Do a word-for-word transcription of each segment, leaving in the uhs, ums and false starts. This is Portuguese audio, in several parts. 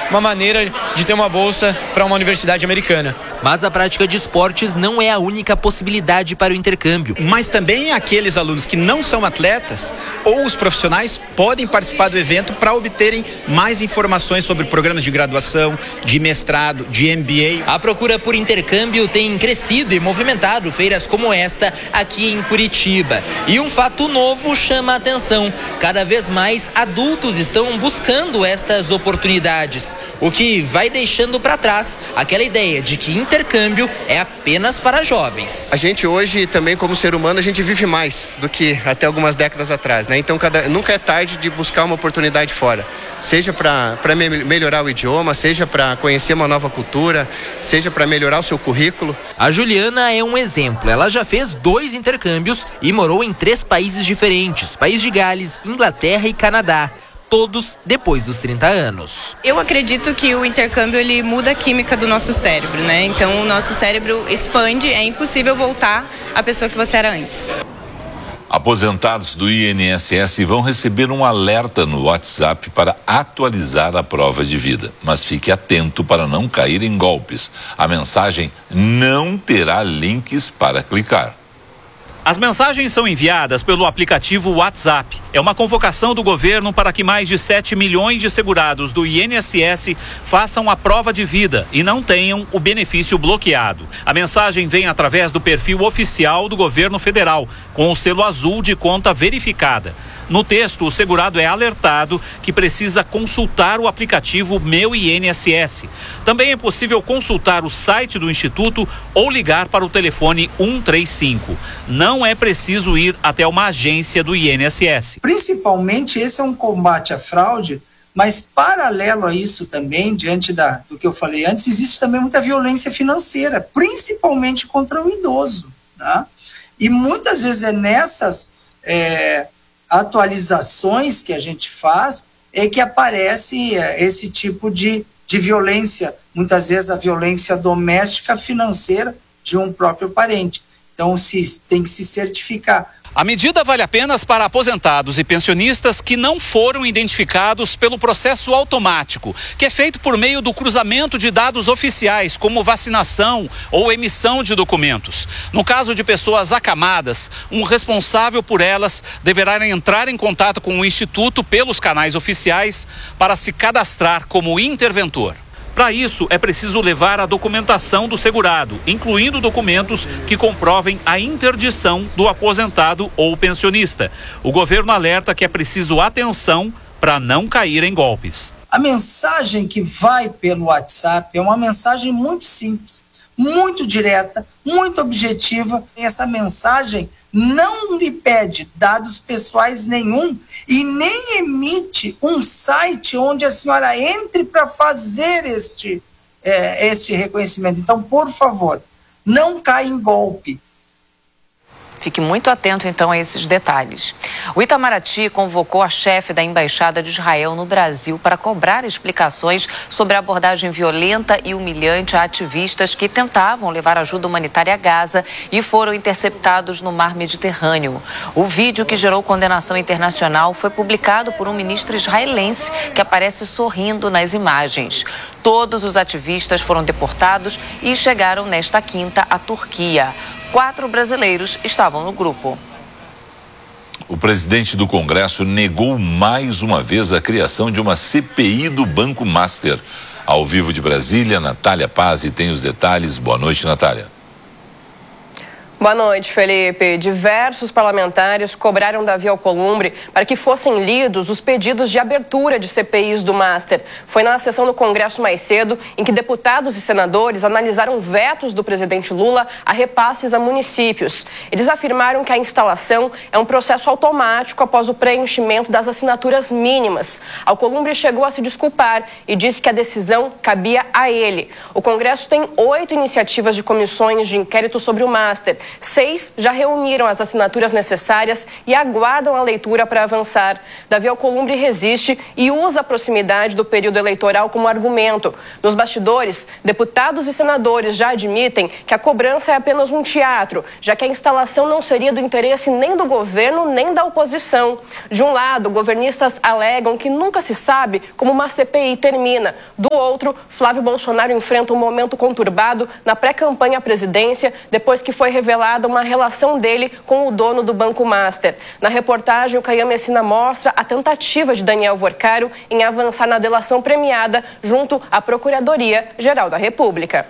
uma maneira de ter uma bolsa para uma universidade americana. Mas a prática de esportes não é a única possibilidade para o intercâmbio. Mas também aqueles alunos que não são atletas ou os profissionais podem participar do evento para obterem mais informações sobre programas de graduação, de mestrado, de M B A. A procura por intercâmbio tem crescido e movimentado feiras como esta aqui em Curitiba. E um fato novo chama a atenção. Cada vez mais adultos estão buscando estas oportunidades, o que vai deixando para trás aquela ideia de que intercâmbio é apenas para jovens. A gente hoje também, como ser humano, a gente vive mais do que até algumas décadas atrás, né? Então cada, nunca é tarde de buscar uma oportunidade fora, seja para me, melhorar o idioma, seja para conhecer uma nova cultura, seja para melhorar o seu currículo. A Juliana é um exemplo. Ela já fez dois intercâmbios e morou em três países diferentes: País de Gales, Inglaterra e Canadá. Todos depois dos trinta anos. Eu acredito que o intercâmbio ele muda a química do nosso cérebro, né? Então o nosso cérebro expande, é impossível voltar à pessoa que você era antes. Aposentados do I N S S vão receber um alerta no WhatsApp para atualizar a prova de vida. Mas fique atento para não cair em golpes. A mensagem não terá links para clicar. As mensagens são enviadas pelo aplicativo WhatsApp. É uma convocação do governo para que mais de sete milhões de segurados do I N S S façam a prova de vida e não tenham o benefício bloqueado. A mensagem vem através do perfil oficial do governo federal, com o selo azul de conta verificada. No texto, o segurado é alertado que precisa consultar o aplicativo Meu I N S S. Também é possível consultar o site do Instituto ou ligar para o telefone um três cinco. Não é preciso ir até uma agência do I N S S. Principalmente, esse é um combate à fraude, mas paralelo a isso também, diante da, do que eu falei antes, existe também muita violência financeira, principalmente contra o idoso, né? E muitas vezes é nessas... É, atualizações que a gente faz é que aparece esse tipo de, de violência, muitas vezes a violência doméstica financeira de um próprio parente. Então se, tem que se certificar. A medida vale apenas para aposentados e pensionistas que não foram identificados pelo processo automático, que é feito por meio do cruzamento de dados oficiais, como vacinação ou emissão de documentos. No caso de pessoas acamadas, um responsável por elas deverá entrar em contato com o Instituto pelos canais oficiais para se cadastrar como interventor. Para isso, é preciso levar a documentação do segurado, incluindo documentos que comprovem a interdição do aposentado ou pensionista. O governo alerta que é preciso atenção para não cair em golpes. A mensagem que vai pelo WhatsApp é uma mensagem muito simples, muito direta, muito objetiva. Essa mensagem não lhe pede dados pessoais nenhum e nem emite um site onde a senhora entre para fazer este, é, este reconhecimento. Então, por favor, não caia em golpe. Fique muito atento, então, a esses detalhes. O Itamaraty convocou a chefe da Embaixada de Israel no Brasil para cobrar explicações sobre a abordagem violenta e humilhante a ativistas que tentavam levar ajuda humanitária a Gaza e foram interceptados no mar Mediterrâneo. O vídeo, que gerou condenação internacional, foi publicado por um ministro israelense que aparece sorrindo nas imagens. Todos os ativistas foram deportados e chegaram nesta quinta à Turquia. Quatro brasileiros estavam no grupo. O presidente do Congresso negou mais uma vez a criação de uma C P I do Banco Master. Ao vivo de Brasília, Natália Pazzi tem os detalhes. Boa noite, Natália. Boa noite, Felipe. Diversos parlamentares cobraram Davi Alcolumbre para que fossem lidos os pedidos de abertura de C P Is do Master. Foi na sessão do Congresso mais cedo em que deputados e senadores analisaram vetos do presidente Lula a repasses a municípios. Eles afirmaram que a instalação é um processo automático após o preenchimento das assinaturas mínimas. Alcolumbre chegou a se desculpar e disse que a decisão cabia a ele. O Congresso tem oito iniciativas de comissões de inquérito sobre o Master Seis já reuniram as assinaturas necessárias e aguardam a leitura para avançar. Davi Alcolumbre resiste e usa a proximidade do período eleitoral como argumento. Nos bastidores, deputados e senadores já admitem que a cobrança é apenas um teatro, já que a instalação não seria do interesse nem do governo nem da oposição. De um lado, governistas alegam que nunca se sabe como uma C P I termina. Do outro, Flávio Bolsonaro enfrenta um momento conturbado na pré-campanha à presidência, depois que foi revelada uma relação dele com o dono do Banco Master. Na reportagem, o Caian Messina mostra a tentativa de Daniel Vorcaro em avançar na delação premiada junto à Procuradoria-Geral da República.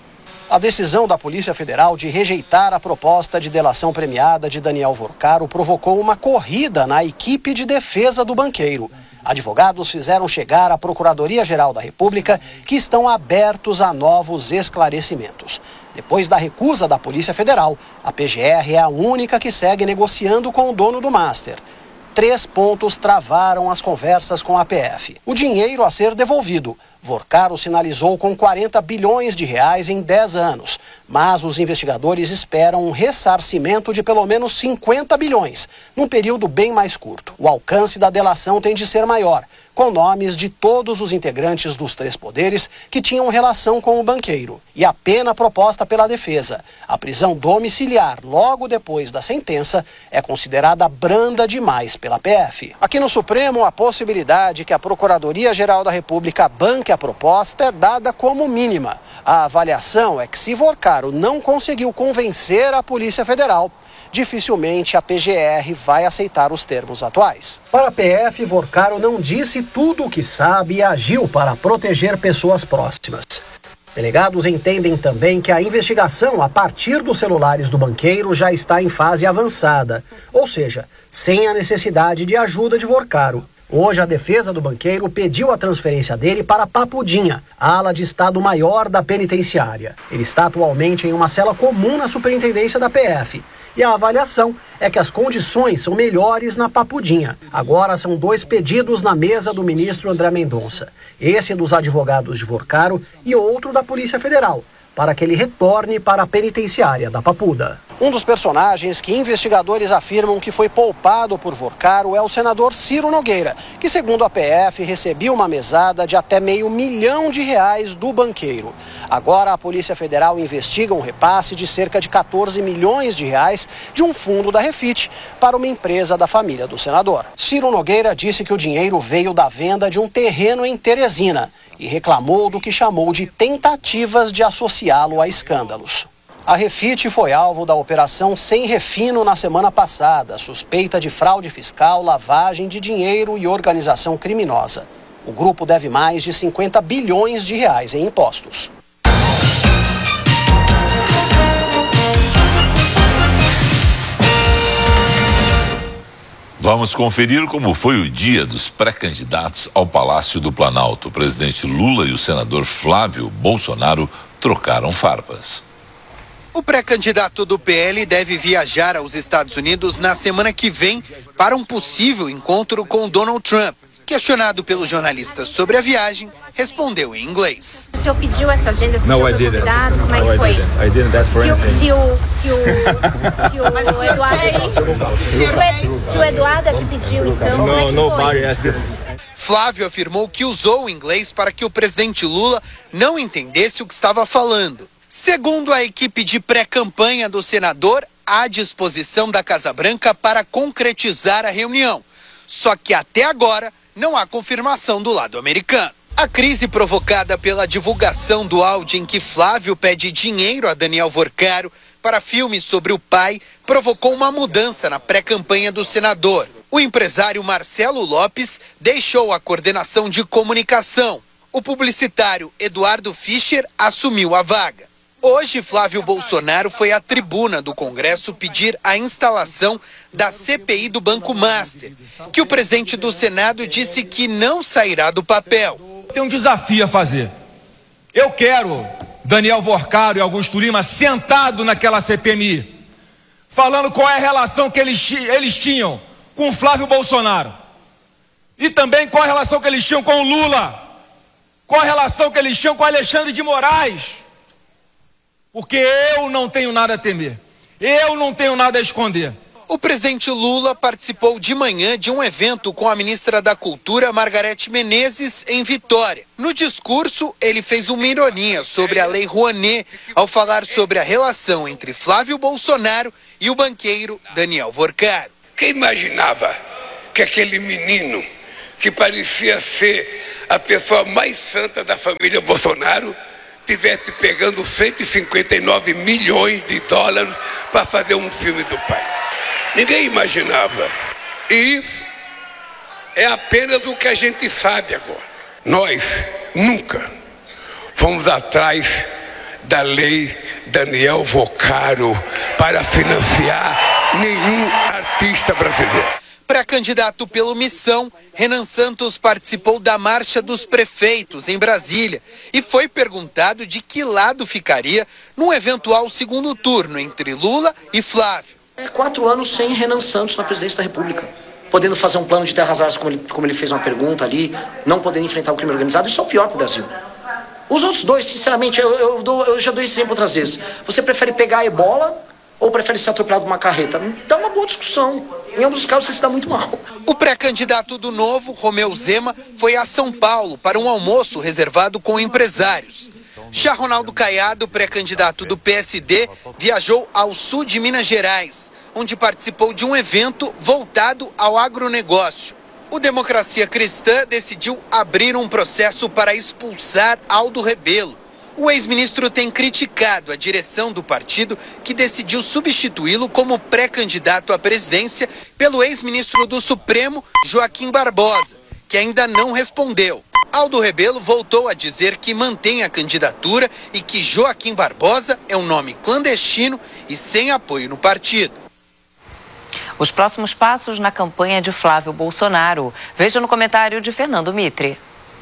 A decisão da Polícia Federal de rejeitar a proposta de delação premiada de Daniel Vorcaro provocou uma corrida na equipe de defesa do banqueiro. Advogados fizeram chegar à Procuradoria-Geral da República que estão abertos a novos esclarecimentos. Depois da recusa da Polícia Federal, a P G R é a única que segue negociando com o dono do Master. Três pontos travaram as conversas com a P F. O dinheiro a ser devolvido. Vorcaro sinalizou com quarenta bilhões de reais em dez anos, mas os investigadores esperam um ressarcimento de pelo menos cinquenta bilhões, num período bem mais curto. O alcance da delação tem de ser maior, com nomes de todos os integrantes dos três poderes que tinham relação com o banqueiro. E a pena proposta pela defesa, a prisão domiciliar logo depois da sentença, é considerada branda demais pela P F. Aqui no Supremo, a possibilidade que a Procuradoria-Geral da República banque a proposta é dada como mínima. A avaliação é que se Vorcaro não conseguiu convencer a Polícia Federal, dificilmente a P G R vai aceitar os termos atuais. Para a P F, Vorcaro não disse tudo o que sabe e agiu para proteger pessoas próximas. Delegados entendem também que a investigação a partir dos celulares do banqueiro já está em fase avançada, ou seja, sem a necessidade de ajuda de Vorcaro. Hoje, a defesa do banqueiro pediu a transferência dele para Papudinha, a ala de Estado-Maior da penitenciária. Ele está atualmente em uma cela comum na superintendência da P F. E a avaliação é que as condições são melhores na Papudinha. Agora são dois pedidos na mesa do ministro André Mendonça. Esse dos advogados de Vorcaro e outro da Polícia Federal, para que ele retorne para a penitenciária da Papuda. Um dos personagens que investigadores afirmam que foi poupado por Vorcaro é o senador Ciro Nogueira, que, segundo a P F, recebia uma mesada de até meio milhão de reais do banqueiro. Agora, a Polícia Federal investiga um repasse de cerca de quatorze milhões de reais de um fundo da Refit para uma empresa da família do senador. Ciro Nogueira disse que o dinheiro veio da venda de um terreno em Teresina e reclamou do que chamou de tentativas de associá-lo a escândalos. A Refit foi alvo da operação Sem Refino na semana passada, suspeita de fraude fiscal, lavagem de dinheiro e organização criminosa. O grupo deve mais de cinquenta bilhões de reais em impostos. Vamos conferir como foi o dia dos pré-candidatos ao Palácio do Planalto. O presidente Lula e o senador Flávio Bolsonaro trocaram farpas. O pré-candidato do P L deve viajar aos Estados Unidos na semana que vem para um possível encontro com Donald Trump. Questionado pelos jornalistas sobre a viagem, respondeu em inglês. O senhor pediu essa agenda, se o senhor foi convidado, como é que foi? I didn't ask for anything. Se o, se o, se o, se o Eduardo, se o Eduardo é que pediu, então, como é que nobody asked. Flávio afirmou que usou o inglês para que o presidente Lula não entendesse o que estava falando. Segundo a equipe de pré-campanha do senador, há disposição da Casa Branca para concretizar a reunião. Só que até agora não há confirmação do lado americano. A crise provocada pela divulgação do áudio em que Flávio pede dinheiro a Daniel Vorcaro para filmes sobre o pai provocou uma mudança na pré-campanha do senador. O empresário Marcelo Lopes deixou a coordenação de comunicação. O publicitário Eduardo Fischer assumiu a vaga. Hoje, Flávio Bolsonaro foi à tribuna do Congresso pedir a instalação da C P I do Banco Master, que o presidente do Senado disse que não sairá do papel. Tem um desafio a fazer. Eu quero Daniel Vorcaro e Augusto Lima sentado naquela C P M I, falando qual é a relação que eles, eles tinham com o Flávio Bolsonaro e também qual a relação que eles tinham com o Lula, qual a relação que eles tinham com o Alexandre de Moraes. Porque eu não tenho nada a temer. Eu não tenho nada a esconder. O presidente Lula participou de manhã de um evento com a ministra da Cultura, Margarete Menezes, em Vitória. No discurso, ele fez uma ironia sobre a Lei Rouanet, ao falar sobre a relação entre Flávio Bolsonaro e o banqueiro Daniel Vorcaro. Quem imaginava que aquele menino, que parecia ser a pessoa mais santa da família Bolsonaro, estivesse pegando cento e cinquenta e nove milhões de dólares para fazer um filme do pai? Ninguém imaginava. E isso é apenas o que a gente sabe agora. Nós nunca fomos atrás da lei Daniel Vorcaro para financiar nenhum artista brasileiro. Pré-candidato pelo Missão, Renan Santos participou da Marcha dos Prefeitos em Brasília e foi perguntado de que lado ficaria num eventual segundo turno entre Lula e Flávio. É quatro anos sem Renan Santos na presidência da República, podendo fazer um plano de terras raras, como ele, como ele fez uma pergunta ali, não podendo enfrentar o crime organizado. Isso é o pior para o Brasil. Os outros dois, sinceramente, eu, eu, dou, eu já dou esse exemplo outras vezes. Você prefere pegar a ebola ou prefere ser atropelado por uma carreta? Dá uma boa discussão. Em ambos os casos você se dá muito mal. O pré-candidato do Novo, Romeu Zema, foi a São Paulo para um almoço reservado com empresários. Já Ronaldo Caiado, pré-candidato do P S D, viajou ao sul de Minas Gerais, onde participou de um evento voltado ao agronegócio. O Democracia Cristã decidiu abrir um processo para expulsar Aldo Rebelo. O ex-ministro tem criticado a direção do partido, que decidiu substituí-lo como pré-candidato à presidência pelo ex-ministro do Supremo, Joaquim Barbosa, que ainda não respondeu. Aldo Rebelo voltou a dizer que mantém a candidatura e que Joaquim Barbosa é um nome clandestino e sem apoio no partido. Os próximos passos na campanha de Flávio Bolsonaro. Veja no comentário de Fernando Mitre.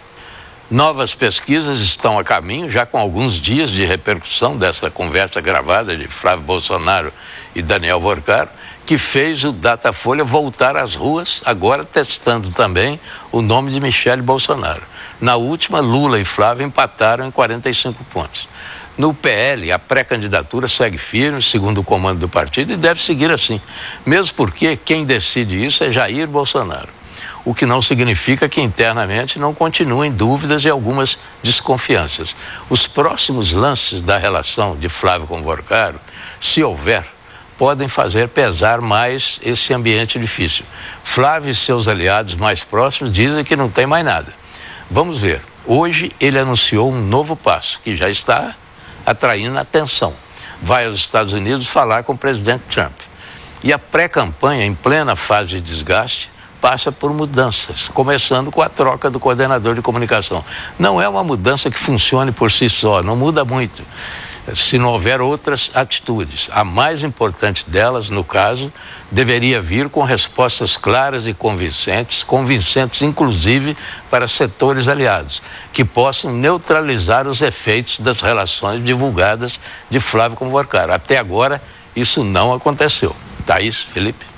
Novas pesquisas estão a caminho, já com alguns dias de repercussão dessa conversa gravada de Flávio Bolsonaro e Daniel Vorcaro, que fez o Datafolha voltar às ruas, agora testando também o nome de Michele Bolsonaro. Na última, Lula e Flávio empataram em quarenta e cinco pontos. No P L, a pré-candidatura segue firme, segundo o comando do partido, e deve seguir assim, mesmo porque quem decide isso é Jair Bolsonaro. O que não significa que internamente não continuem dúvidas e algumas desconfianças. Os próximos lances da relação de Flávio com Vorcaro, se houver, podem fazer pesar mais esse ambiente difícil. Flávio e seus aliados mais próximos dizem que não tem mais nada. Vamos ver. Hoje ele anunciou um novo passo, que já está atraindo atenção. Vai aos Estados Unidos falar com o presidente Trump. E a pré-campanha, em plena fase de desgaste, passa por mudanças, começando com a troca do coordenador de comunicação. Não é uma mudança que funcione por si só, não muda muito, se não houver outras atitudes. A mais importante delas, no caso, deveria vir com respostas claras e convincentes, convincentes inclusive para setores aliados, que possam neutralizar os efeitos das relações divulgadas de Flávio com Vorcaro. Até agora, isso não aconteceu. Thaís, Felipe?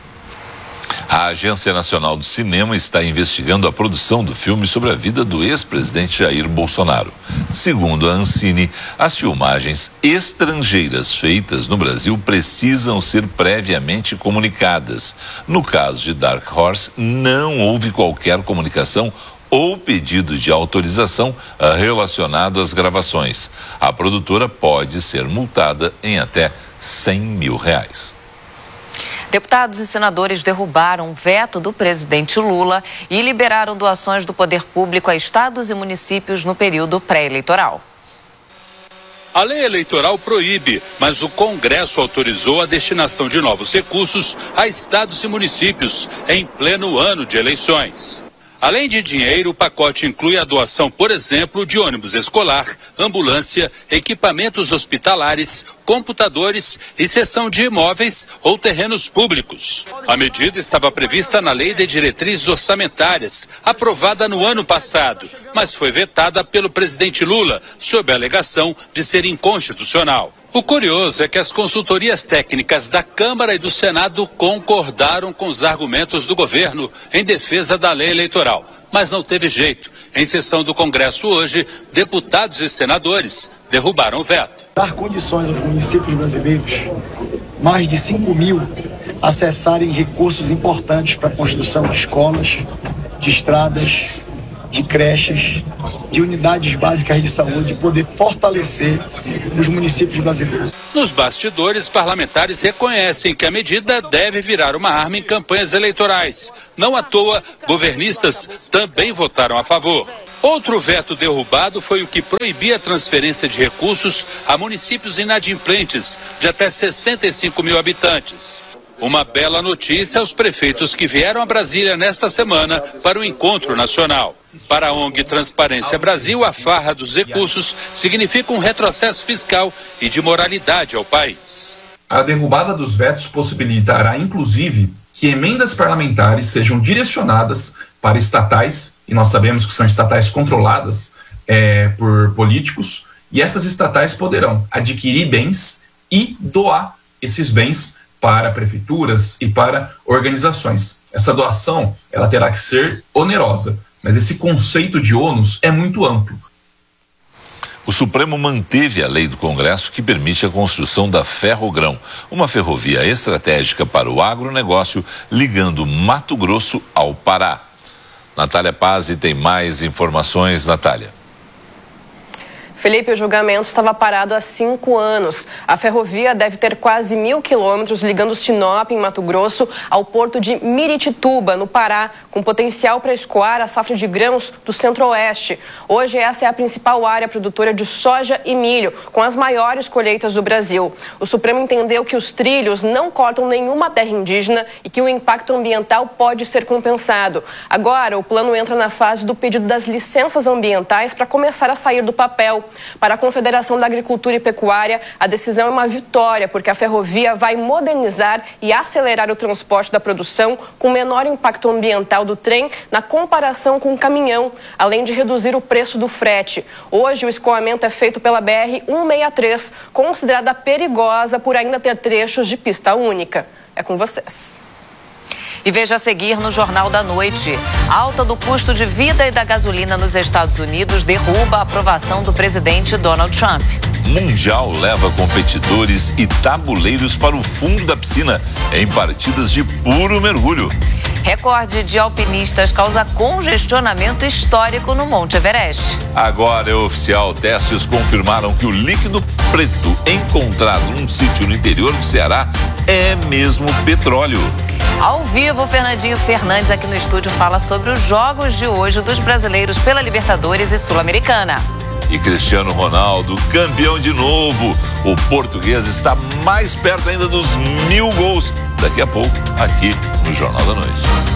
A Agência Nacional do Cinema está investigando a produção do filme sobre a vida do ex-presidente Jair Bolsonaro. Segundo a Ancine, as filmagens estrangeiras feitas no Brasil precisam ser previamente comunicadas. No caso de Dark Horse, não houve qualquer comunicação ou pedido de autorização relacionado às gravações. A produtora pode ser multada em até cem mil reais. Deputados e senadores derrubaram o veto do presidente Lula e liberaram doações do poder público a estados e municípios no período pré-eleitoral. A lei eleitoral proíbe, mas o Congresso autorizou a destinação de novos recursos a estados e municípios em pleno ano de eleições. Além de dinheiro, o pacote inclui a doação, por exemplo, de ônibus escolar, ambulância, equipamentos hospitalares, computadores e cessão de imóveis ou terrenos públicos. A medida estava prevista na Lei de Diretrizes Orçamentárias, aprovada no ano passado, mas foi vetada pelo presidente Lula, sob a alegação de ser inconstitucional. O curioso é que as consultorias técnicas da Câmara e do Senado concordaram com os argumentos do governo em defesa da lei eleitoral, mas não teve jeito. Em sessão do Congresso hoje, deputados e senadores derrubaram o veto. Dar condições aos municípios brasileiros mais de cinco mil acessarem recursos importantes para a construção de escolas, de estradas, de creches, de unidades básicas de saúde, poder fortalecer os municípios brasileiros. Nos bastidores, parlamentares reconhecem que a medida deve virar uma arma em campanhas eleitorais. Não à toa, governistas também votaram a favor. Outro veto derrubado foi o que proibia a transferência de recursos a municípios inadimplentes de até sessenta e cinco mil habitantes. Uma bela notícia aos prefeitos que vieram a Brasília nesta semana para o encontro nacional. Para a O N G Transparência Brasil, a farra dos recursos significa um retrocesso fiscal e de moralidade ao país. A derrubada dos vetos possibilitará, inclusive, que emendas parlamentares sejam direcionadas para estatais, e nós sabemos que são estatais controladas é, por políticos, e essas estatais poderão adquirir bens e doar esses bens para prefeituras e para organizações. Essa doação, ela terá que ser onerosa, mas esse conceito de ônus é muito amplo. O Supremo manteve a lei do Congresso que permite a construção da Ferrogrão, uma ferrovia estratégica para o agronegócio, ligando Mato Grosso ao Pará. Natália Pazzi tem mais informações. Natália. Felipe, o julgamento estava parado há cinco anos. A ferrovia deve ter quase mil quilômetros ligando Sinop, em Mato Grosso, ao porto de Miritituba, no Pará, com potencial para escoar a safra de grãos do Centro-Oeste. Hoje, essa é a principal área produtora de soja e milho, com as maiores colheitas do Brasil. O Supremo entendeu que os trilhos não cortam nenhuma terra indígena e que o impacto ambiental pode ser compensado. Agora, o plano entra na fase do pedido das licenças ambientais para começar a sair do papel. Para a Confederação da Agricultura e Pecuária, a decisão é uma vitória, porque a ferrovia vai modernizar e acelerar o transporte da produção com menor impacto ambiental do trem na comparação com o caminhão, além de reduzir o preço do frete. Hoje, o escoamento é feito pela B R cento e sessenta e três, considerada perigosa por ainda ter trechos de pista única. É com vocês. E veja a seguir no Jornal da Noite. A alta do custo de vida e da gasolina nos Estados Unidos derruba a aprovação do presidente Donald Trump. Mundial leva competidores e tabuleiros para o fundo da piscina em partidas de puro mergulho. Recorde de alpinistas causa congestionamento histórico no Monte Everest. Agora é oficial, testes confirmaram que o líquido preto encontrado num sítio no interior do Ceará é mesmo petróleo. Ao vivo, Fernandinho Fernandes aqui no estúdio fala sobre os jogos de hoje dos brasileiros pela Libertadores e Sul-Americana. E Cristiano Ronaldo, campeão de novo. O português está mais perto ainda dos mil gols. Daqui a pouco, aqui no Jornal da Noite.